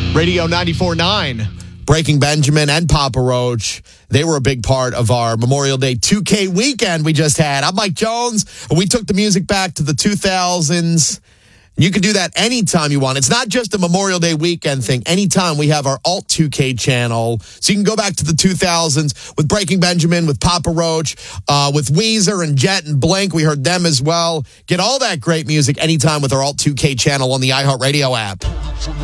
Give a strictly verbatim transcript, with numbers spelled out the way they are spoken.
Radio ninety-four point nine. Breaking Benjamin and Papa Roach, they were a big part of our Memorial Day two K weekend we just had. I'm Mike Jones. We took the music back to the two thousands. You can do that anytime you want. It's not just a Memorial Day weekend thing. Anytime we have our Alt two K channel. So you can go back to the two thousands with Breaking Benjamin, with Papa Roach, uh, with Weezer and Jet and Blink. We heard them as well. Get all that great music anytime with our Alt two K channel on the iHeartRadio app.